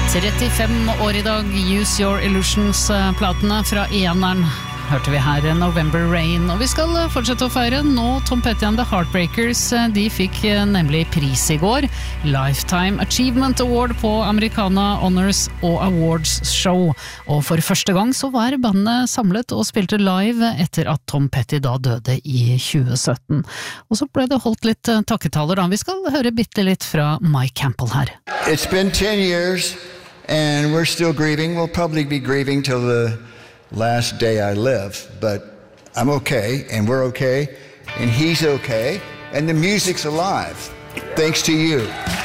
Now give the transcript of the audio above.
35 år I dag, Use Your Illusions-platene fra eneren hørte vi her November Rain, og vi skal fortsette å feire nå Tom Petty and the Heartbreakers, de fikk nemlig pris I går, Lifetime Achievement Award på Americana Honors og Awards Show, og for første gang så var bandet samlet og spilte live etter at Tom Petty da døde I 2017, og så ble det holdt litt takketaler da, vi skal høre bitte litt fra Mike Campbell her. It's been 10 years and we're still grieving, we'll probably be grieving till the last day I live, but I'm okay, and we're okay, and he's okay, and the music's alive, thanks to you.